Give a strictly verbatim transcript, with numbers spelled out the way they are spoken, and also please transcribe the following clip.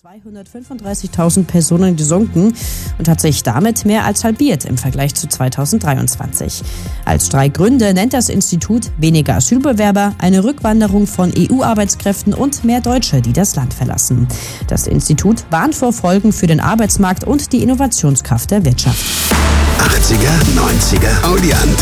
zweihundertfünfunddreißigtausend Personen gesunken und hat sich damit mehr als halbiert im Vergleich zu zweitausenddreiundzwanzig. Als drei Gründe nennt das Institut weniger Asylbewerber, eine Rückwanderung von E U-Arbeitskräften und mehr Deutsche, die das Land verlassen. Das Institut warnt vor Folgen für den Arbeitsmarkt und die Innovationskraft der Wirtschaft. achtziger, neunziger Audi Antenne.